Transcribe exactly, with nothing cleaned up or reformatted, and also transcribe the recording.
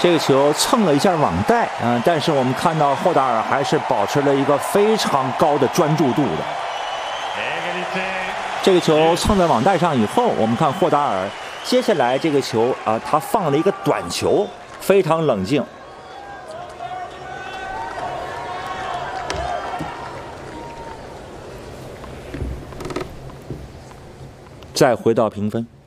这个球蹭了一下网带，嗯、呃，但是我们看到霍达尔还是保持了一个非常高的专注度的。这个球蹭在网带上以后，我们看霍达尔接下来这个球啊、呃，他放了一个短球，非常冷静。再回到评分。